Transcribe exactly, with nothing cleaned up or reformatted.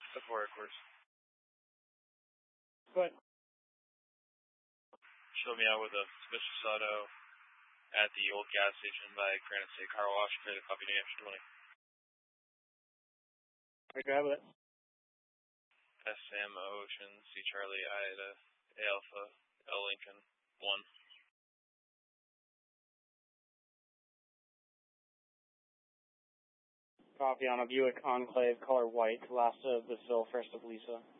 Before it course. Go ahead. Show me out with a suspicious auto at the old gas station by Granite State Car Wash. Create a copy New Hampshire twenty. Alright, go ahead with it. S M Ocean, C Charlie, Ida, A Alpha, L Lincoln, one. Copy on a Buick Enclave, color white, last of Bissville, first of Lisa.